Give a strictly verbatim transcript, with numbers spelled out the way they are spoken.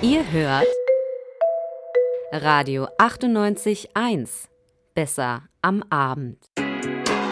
Ihr hört Radio achtundneunzig Komma eins. Besser am Abend.